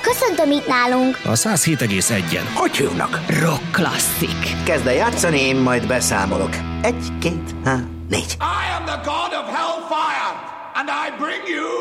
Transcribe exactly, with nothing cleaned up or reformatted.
Köszöntöm itt nálunk. A száz hét egész egyen. Hogy hívnak? Rock klasszik. Kezd el játszani, én majd beszámolok. Egy, két, há, négy. I am the god of hellfire, and I bring you